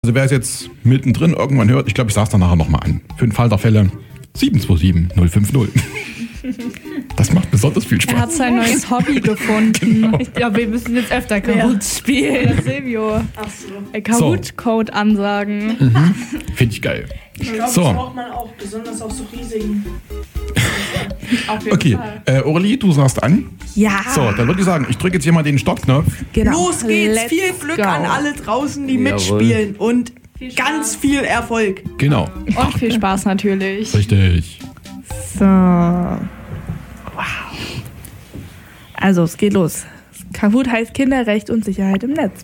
Also wer es jetzt mittendrin irgendwann hört, ich glaube, ich sage es dann nachher nochmal an. Für den Fall der Fälle 727 050. Das macht besonders viel Spaß. Er hat sein neues Hobby gefunden. Genau. Ich glaube, wir müssen jetzt öfter Kahoot spielen. Silvio. Ach so. Kahoot-Code ansagen. Finde ich geil. Ich glaube, So. das braucht man auch, besonders auf so riesigen. Auf jeden Okay, Fall. Aurelie, du sagst an. Ja. So, dann würde ich sagen, ich drücke jetzt hier mal den Startknopf. Genau. Los geht's! Let's Viel Glück go. an alle draußen, die Jawohl. mitspielen und Viel Spaß. ganz viel Erfolg. Genau. Und viel Spaß natürlich. Richtig. So. Wow. Also, es geht los. Kahoot heißt Kinderrecht und Sicherheit im Netz.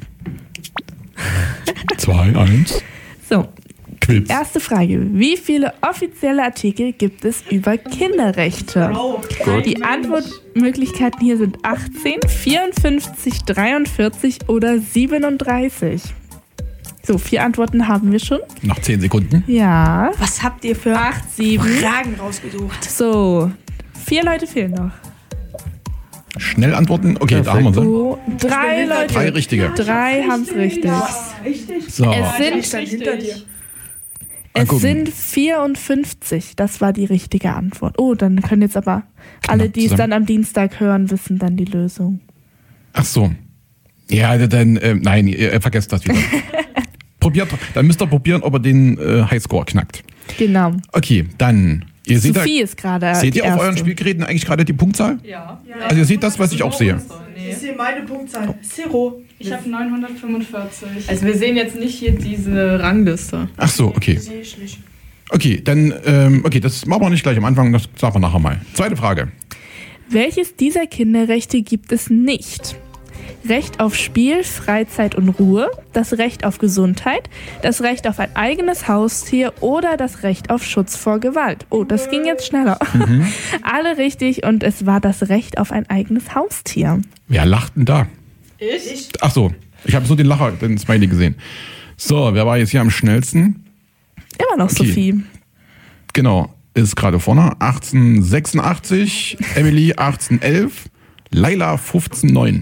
2, 1, So, Quiz. erste Frage. Wie viele offizielle Artikel gibt es über Kinderrechte? Oh, Die Antwortmöglichkeiten hier sind 18, 54, 43 oder 37. So, 4 Antworten haben wir schon. Nach 10 Sekunden. Ja. was habt ihr für 8, 7. Fragen rausgesucht? So, 4 Leute fehlen noch. Schnell antworten. Okay, da haben wir sie. Oh, 3 Leute. 3 richtige. 3 haben es richtig. Richtig? So, Es sind, Ich stand hinter dir. es gucken. sind 54. Das war die richtige Antwort. Oh, dann können jetzt aber alle, die es zusammen. dann am Dienstag hören, wissen dann die Lösung. ach so. Ja, dann, nein, ihr vergesst das wieder. Probiert, dann müsst ihr probieren, ob ihr den Highscore knackt. Genau. Okay, dann, ihr seht, Sophie ist gerade seht die ihr auf erste. euren Spielgeräten eigentlich gerade die Punktzahl? Ja. Also ihr seht das, was ich auch sehe. Ich sehe meine Punktzahl. Zero. Ich habe 945. Also wir sehen jetzt nicht hier diese Rangliste. Ach so, okay. Sehe ich nicht. Okay, dann, okay, das machen wir nicht gleich am Anfang, das sagen wir nachher mal. Zweite Frage. Welches dieser Kinderrechte gibt es nicht? Recht auf Spiel, Freizeit und Ruhe, das Recht auf Gesundheit, das Recht auf ein eigenes Haustier oder das Recht auf Schutz vor Gewalt. Oh, das ging jetzt schneller. Alle richtig und es war das Recht auf ein eigenes Haustier. Wer lacht denn da? Ich? Ach so, ich habe so den Lacher, den Smiley gesehen. So, wer war jetzt hier am schnellsten? Immer noch Okay. Sophie. Genau, ist gerade vorne. 1886, Emily 1811, Laila 1509.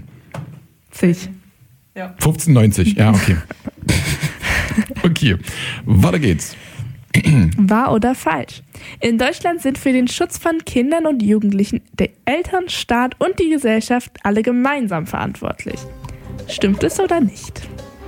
1590, ja, okay. Okay, weiter geht's. Wahr oder falsch? In Deutschland sind für den Schutz von Kindern und Jugendlichen der Eltern, Staat und die Gesellschaft alle gemeinsam verantwortlich. Stimmt es oder nicht?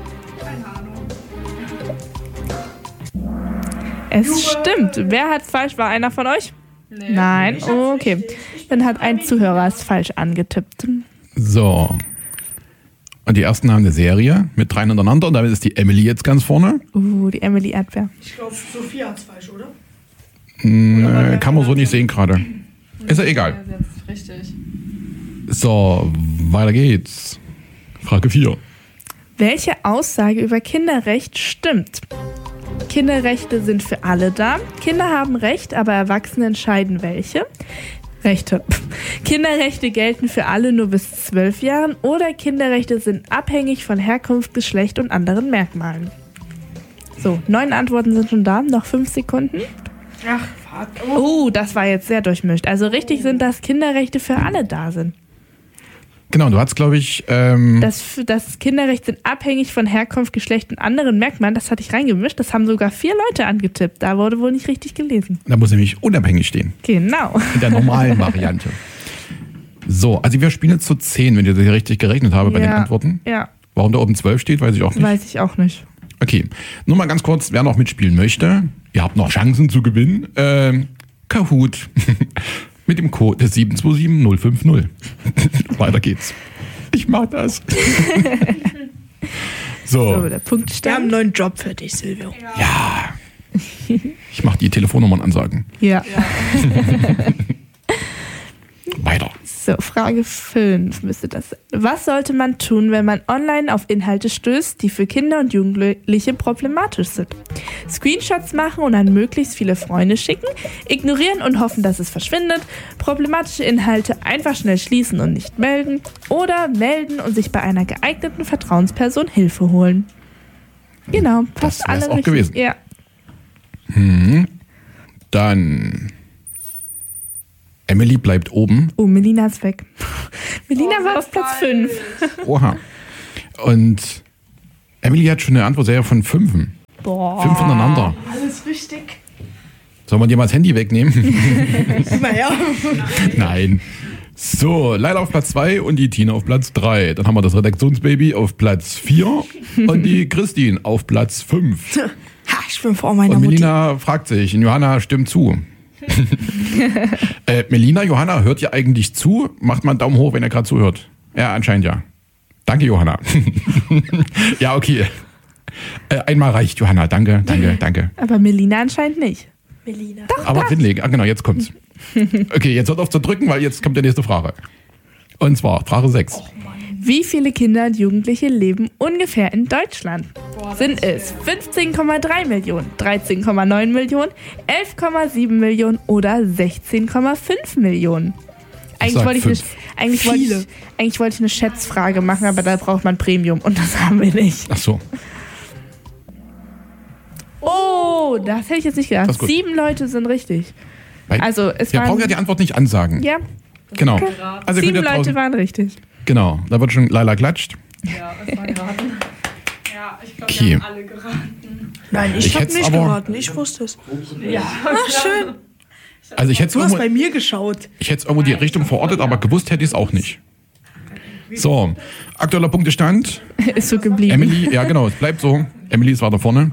Es stimmt. Wer hat falsch? War einer von euch? Nee. Nein? Oh, okay. Dann hat ein Zuhörer es falsch angetippt. So. Und die ersten haben eine Serie mit 3 hintereinander und damit ist die Emily jetzt ganz vorne. Die Emily Erdbeer. Ich glaube, Sophie hat's falsch, oder? Kann man so nicht sehen gerade. Ist ja egal. Jetzt richtig. So, weiter geht's. Frage 4. Welche Aussage über Kinderrecht stimmt? Kinderrechte sind für alle da. Kinder haben Recht, aber Erwachsene entscheiden welche. Rechte. Kinderrechte gelten für alle nur bis 12 Jahren oder Kinderrechte sind abhängig von Herkunft, Geschlecht und anderen Merkmalen. So, 9 Antworten sind schon da. Noch 5 Sekunden. Ach, fuck. Oh, das war jetzt sehr durchmischt. Also richtig sind, dass Kinderrechte für alle da sind. Genau, du hast, glaube ich, Das Kinderrechte sind abhängig von Herkunft, Geschlecht und anderen Merkmalen. Das hatte ich reingemischt. Das haben sogar 4 Leute angetippt. Da wurde wohl nicht richtig gelesen. da muss nämlich unabhängig stehen. Genau. In der normalen Variante. So, also wir spielen jetzt zu 10, wenn ich das hier richtig gerechnet habe bei den Antworten. Ja, Warum da oben 12 steht, weiß ich auch nicht. weiß ich auch nicht. Okay, nur mal ganz kurz, wer noch mitspielen möchte, ihr habt noch Chancen zu gewinnen. Kahoot mit dem Code 727 050. Weiter geht's. Ich mach das. So, So, der Punkt Wir haben einen stand. neuen Job für dich, Silvio. ja. Ich mach die Telefonnummern ansagen. Ja. Weiter. So, Frage 5 müsste das sein. Was sollte man tun, wenn man online auf Inhalte stößt, die für Kinder und Jugendliche problematisch sind? Screenshots machen und an möglichst viele Freunde schicken, ignorieren und hoffen, dass es verschwindet, problematische Inhalte einfach schnell schließen und nicht melden oder melden und sich bei einer geeigneten Vertrauensperson Hilfe holen. Genau, fast Das wär's alle auch richtig. gewesen. Ja. Dann Emily bleibt oben. Oh, Melina ist weg. Melina war auf Platz 5. Oha. Und Emily hat schon eine Antwortserie von 5. Boah. 5 hintereinander. Alles richtig. Soll man dir mal das Handy wegnehmen? Immer her. Nein. So, Leila auf Platz 2 und die Tina auf Platz 3. Dann haben wir das Redaktionsbaby auf Platz 4 und die Christine auf Platz 5. Ha, ich bin vor meiner Und Mutti. Melina fragt sich, und Johanna stimmt zu. Melina, Johanna, hört ihr eigentlich zu? Macht mal einen Daumen hoch, wenn ihr gerade zuhört. Ja, anscheinend ja. Danke, Johanna. Ja, okay. Einmal reicht, Johanna. Danke. Aber Melina anscheinend nicht. Melina. Aber Winlegen, genau, jetzt kommt's. Okay, jetzt hört auf zu drücken, weil jetzt kommt die nächste Frage. Und zwar Frage 6. Wie viele Kinder und Jugendliche leben ungefähr in Deutschland? Sind es 15,3 Millionen, 13,9 Millionen, 11,7 Millionen oder 16,5 Millionen? sag Eigentlich wollte ich eine Schätzfrage machen, aber da braucht man Premium und das haben wir nicht. Ach so. Oh, das hätte ich jetzt nicht Das gedacht. ist gut. 7 Leute sind richtig. Weil Also es wir brauchen waren ja die Antwort nicht ansagen. ja, Genau. Also ihr 7 könnt ja Leute draußen, waren richtig. genau, da wird schon Leila klatscht. Ja, das war geraten. Ja, ich glaube, Okay. wir haben alle geraten. Nein, Ich ich habe hätt's nicht aber- geraten. Ich wusste es. Ja, Ach, schön. Also ich hätte Du hast irgendwo, bei mir geschaut. ich hätte irgendwo die Richtung verortet, aber gewusst hätte ich es auch nicht. So, aktueller Punktestand. Ist so geblieben. Emily, ja genau, es bleibt so. Emily ist weiter vorne.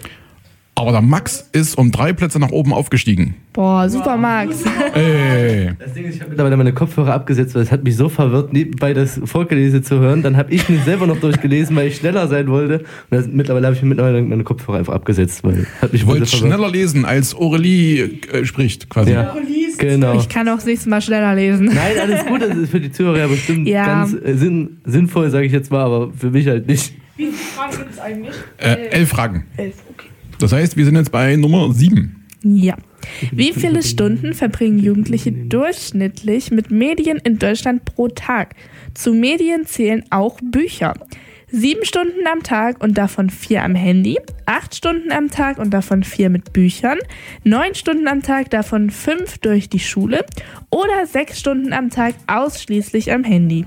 Aber der Max ist um 3 Plätze nach oben aufgestiegen. Boah, super Max. Ey. Das Ding ist, ich habe mittlerweile meine Kopfhörer abgesetzt, weil es hat mich so verwirrt, nebenbei das Vorgelese zu hören. Dann habe ich mir selber noch durchgelesen, weil ich schneller sein wollte. Und mittlerweile habe ich mir meine Kopfhörer einfach abgesetzt, weil hat mich Ich wollte so verwirrt. schneller lesen, als Aurelie spricht quasi. Ja, genau. Ich kann auch das nächste Mal schneller lesen. Nein, alles gut, das ist für die Zuhörer ja bestimmt Ja. ganz sinnvoll, sage ich jetzt mal, aber für mich halt nicht. Wie viele Fragen gibt es eigentlich? 11 Fragen. 11, okay. Das heißt, wir sind jetzt bei Nummer 7. Ja. Wie viele Stunden verbringen Jugendliche durchschnittlich mit Medien in Deutschland pro Tag? Zu Medien zählen auch Bücher. 7 Stunden am Tag und davon 4 am Handy, 8 Stunden am Tag und davon 4 mit Büchern, 9 Stunden am Tag, davon 5 durch die Schule oder 6 Stunden am Tag ausschließlich am Handy.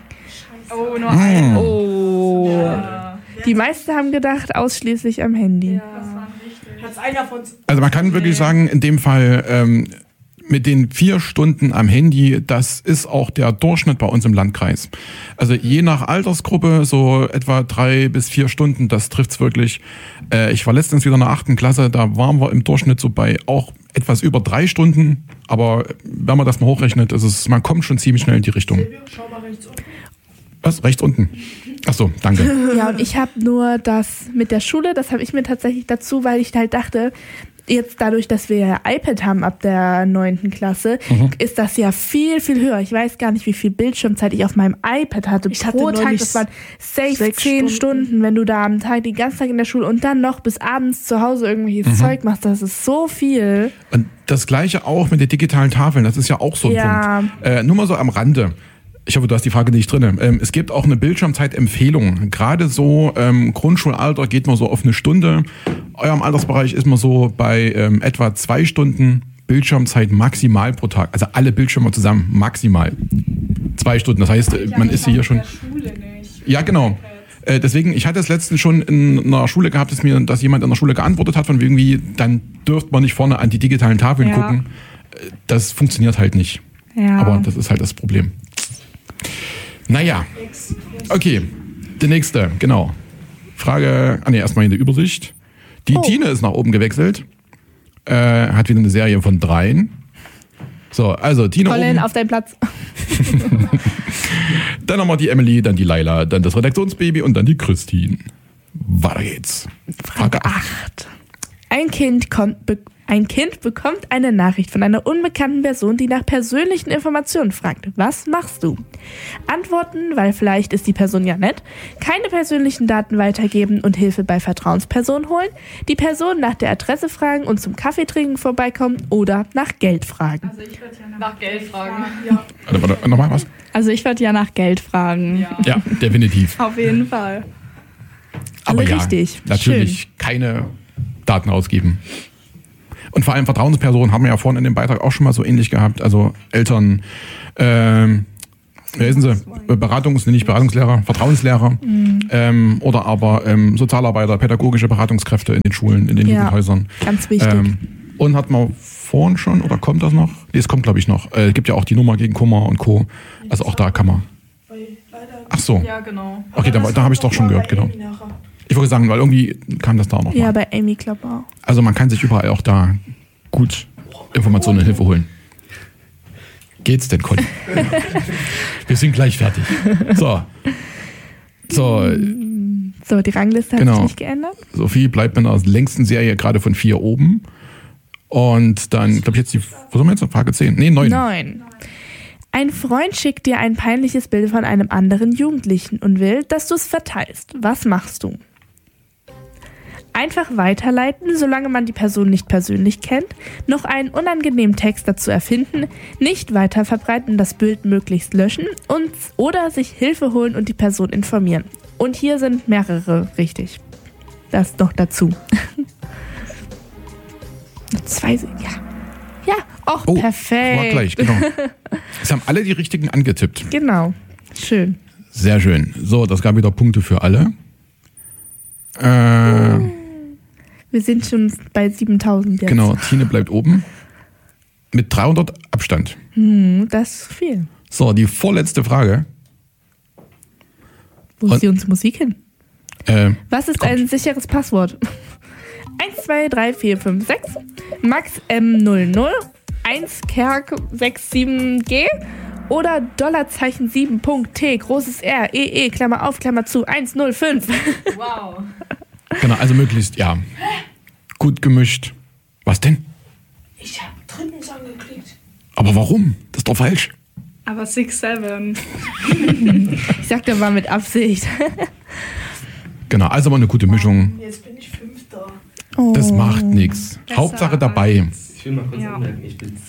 Oh, nur ein. Oh. Die meisten haben gedacht, ausschließlich am Handy. Hat einer von uns. Also man kann wirklich sagen, in dem Fall mit den 4 Stunden am Handy, das ist auch der Durchschnitt bei uns im Landkreis. Also je nach Altersgruppe so etwa 3 bis 4 Stunden, das trifft's wirklich. Ich war letztens wieder in der 8. Klasse, da waren wir im Durchschnitt so bei auch etwas über 3 Stunden. Aber wenn man das mal hochrechnet, man kommt schon ziemlich schnell in die Richtung. Schau mal rechts unten. Was? Rechts unten? Ach so, danke. Ja, und ich habe nur das mit der Schule, das habe ich mir tatsächlich dazu, weil ich halt dachte, jetzt dadurch, dass wir ja iPad haben ab der 9. Klasse, ist das ja viel, viel höher. Ich weiß gar nicht, wie viel Bildschirmzeit ich auf meinem iPad hatte Ich hatte pro Tag. neulich Das waren safe 6 10 Stunden, wenn du da am Tag den ganzen Tag in der Schule und dann noch bis abends zu Hause irgendwelches Zeug machst. Das ist so viel. Und das Gleiche auch mit den digitalen Tafeln, das ist ja auch so ein Ja. Punkt. Nur mal so am Rande. Ich hoffe, du hast die Frage nicht drin. Es gibt auch eine Bildschirmzeitempfehlung. Gerade so Grundschulalter geht man so auf 1 Stunde. Eurem Altersbereich ist man so bei etwa 2 Stunden Bildschirmzeit maximal pro Tag. Also alle Bildschirme zusammen maximal 2 Stunden. Das heißt, man ist hier schon... Schule nicht. Ja, genau. Deswegen, ich hatte es letztens schon in einer Schule gehabt, dass jemand in der Schule geantwortet hat, von irgendwie, dann dürft man nicht vorne an die digitalen Tafeln Ja. gucken. Das funktioniert halt nicht. Ja. Aber das ist halt das Problem. Naja. Okay, der nächste, genau. Frage, erstmal in der Übersicht. Die Tine ist nach oben gewechselt. Hat wieder eine Serie von 3. So, also Tine Colin, oben. auf deinen Platz. Dann nochmal die Emily, dann die Leila, dann das Redaktionsbaby und dann die Christine. Weiter geht's. Frage 8. Ein Kind bekommt eine Nachricht von einer unbekannten Person, die nach persönlichen Informationen fragt. Was machst du? Antworten, weil vielleicht ist die Person ja nett. Keine persönlichen Daten weitergeben und Hilfe bei Vertrauenspersonen holen. Die Person nach der Adresse fragen und zum Kaffeetrinken vorbeikommen oder nach Geld fragen. Also ich würde ja nach Geld fragen. Ja. Warte, nochmal was? Also ich würde ja nach Geld fragen. Ja, definitiv. Auf jeden Fall. Aber Alle ja, richtig. natürlich keine Daten ausgeben. Und vor allem Vertrauenspersonen haben wir ja vorhin in dem Beitrag auch schon mal so ähnlich gehabt. Also Eltern, wissen Sie, Beratungslehrer, Vertrauenslehrer oder aber Sozialarbeiter, pädagogische Beratungskräfte in den Schulen, in den Jugendhäusern. Ganz wichtig. Und hat man vorhin schon, oder kommt das noch? Nee, es kommt glaube ich noch. Es gibt ja auch die Nummer gegen Kummer und Co. Also auch da kann man. Ach so. Ja, genau. Okay, da habe ich es doch schon gehört, genau. Ich wollte sagen, weil irgendwie kam das da auch noch Ja, mal. bei Amy Klopp auch. Also man kann sich überall auch da gut Informationen und Hilfe holen. Geht's denn, Conny? Wir sind gleich fertig. So, die Rangliste hat sich nicht geändert. Sophie bleibt mit einer längsten Serie gerade von 4 oben. Und dann, glaube ich, jetzt wo sind wir jetzt? Frage 10? Nee, 9. 9. Ein Freund schickt dir ein peinliches Bild von einem anderen Jugendlichen und will, dass du es verteilst. Was machst du? Einfach weiterleiten, solange man die Person nicht persönlich kennt, noch einen unangenehmen Text dazu erfinden, nicht weiter verbreiten, das Bild möglichst löschen oder sich Hilfe holen und die Person informieren. Und hier sind mehrere richtig. Das noch dazu. 2, ja, auch perfekt. War gleich, genau. Es haben alle die richtigen angetippt. Genau, schön. Sehr schön. So, das gab wieder Punkte für alle. Wir sind schon bei 7000 jetzt. Genau, Tine bleibt oben. Mit 300 Abstand. Das ist viel. So, die vorletzte Frage. Wo ist die uns Musik hin? Was ist kommt. ein sicheres Passwort? 1, 2, 3, 4, 5, 6. Max M00. 1 Kerk 67G. Oder $7. T, großes R, EE, Klammer auf, Klammer zu, 105. Wow. Genau, also möglichst, ja. Gut gemischt. Was denn? Ich habe drittens angeklickt. Aber warum? Das ist doch falsch. Aber 6-7. Ich sag, der war mit Absicht. Genau, also mal eine gute Mischung. Jetzt bin ich 5. Oh. Das macht nichts. Hauptsache dabei. Ich will mal kurz Ja. anmerken, ich bin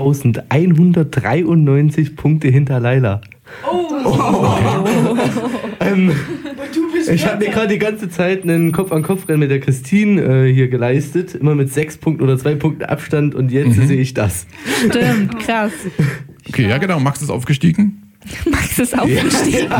2193 Punkte hinter Laila. Du bist Ich habe mir gerade die ganze Zeit einen Kopf-an-Kopf-Rennen mit der Christine hier geleistet, immer mit 6 Punkten oder 2 Punkten Abstand und jetzt sehe ich das. Stimmt, krass. Okay, ja genau. Max ist aufgestiegen. Max ist aufgestiegen.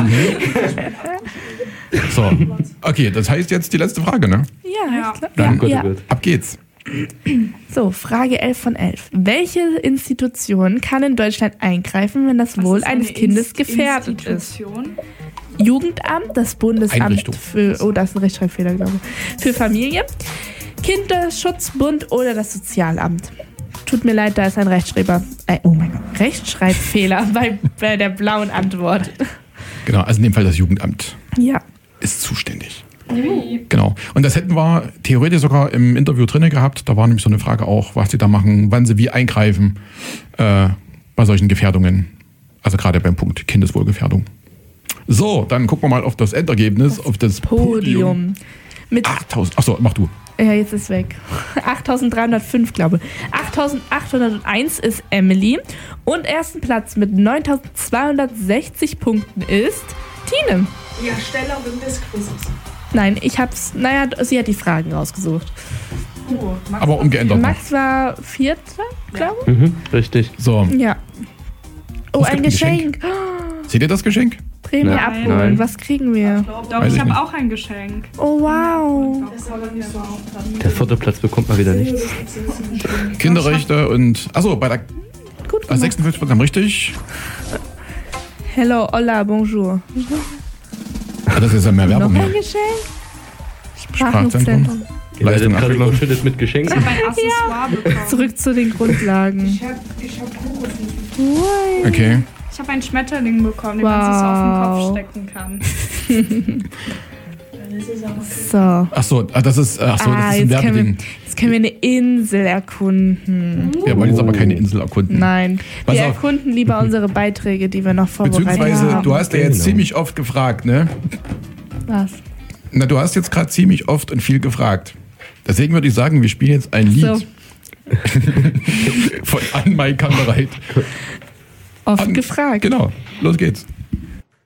So. Okay, das heißt jetzt die letzte Frage, ne? Ja, klar. Dann- Ja, Gott, oh ja. Gott. Ab geht's. So, Frage 11 von 11. Welche Institution kann in Deutschland eingreifen, wenn das Wohl eines Kindes gefährdet ist? Jugendamt, das Bundesamt Einrichtung. für, das ist ein Rechtschreibfehler, glaube ich, für Familie, Kinderschutzbund oder das Sozialamt. Tut mir leid, da ist ein Rechtschreibfehler bei der blauen Antwort. Genau, also in dem Fall das Jugendamt Ja. ist zuständig. Genau. Und das hätten wir theoretisch sogar im Interview drin gehabt. Da war nämlich so eine Frage auch, was sie da machen, wann sie wie eingreifen bei solchen Gefährdungen. Also gerade beim Punkt Kindeswohlgefährdung. So, dann gucken wir mal auf das Endergebnis, auf das Podium. Mit 8000. Achso, mach du. Ja, jetzt ist weg. 8.305, glaube ich. 8.801 ist Emily. Und ersten Platz mit 9.260 Punkten ist Tine. die Erstellerin des Quizzes. Nein, sie hat die Fragen rausgesucht. Oh, Max Aber umgeändert noch. Max war Vierter, glaube Richtig. So, ich. Ja. Oh, Es ein gibt ein Geschenk. seht ihr das Geschenk? Prämie Nein. abholen. Nein. Was kriegen wir? Doch, Weiß ich ich habe nicht. auch ein Geschenk. Oh, wow. Das war dann nicht so auftragend. Der 4. Platz bekommt mal wieder nichts. Kinderrechte und. Achso, bei der Gut gemacht. 46% haben richtig. Hello, hola, bonjour. Ah, das ist ja mehr Noch Werbung ein hier. Geschenk? Sprachzentrum. Sprachzentrum. Ihr werdet Leistung gerade abgeschlossen. überschüttet mit Geschenken. Ich habe ein Accessoire bekommen. Zurück zu den Grundlagen. Ich hab Kokosnuss. Ui. Okay. Ich habe einen Schmetterling bekommen, den man sich so auf den Kopf stecken kann. Dann ist es auch okay. So. Achso, das ist ein jetzt können, Werbeding. jetzt können wir eine Insel erkunden. Wir wollen jetzt aber keine Insel erkunden. Nein, Pass wir auf. erkunden lieber unsere Beiträge, die wir noch vorbereitet Beziehungsweise, haben. du hast ja jetzt Genau. ziemlich oft gefragt, ne? Was? Na, du hast jetzt gerade ziemlich oft und viel gefragt. Deswegen würde ich sagen, wir spielen jetzt ein Lied So. von An My Kamerad. Oft gefragt. Genau, los geht's.